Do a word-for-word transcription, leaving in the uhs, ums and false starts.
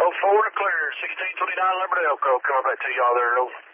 four to clear. sixteen twenty-nine Lumber Elko. Coming back to y'all there, over.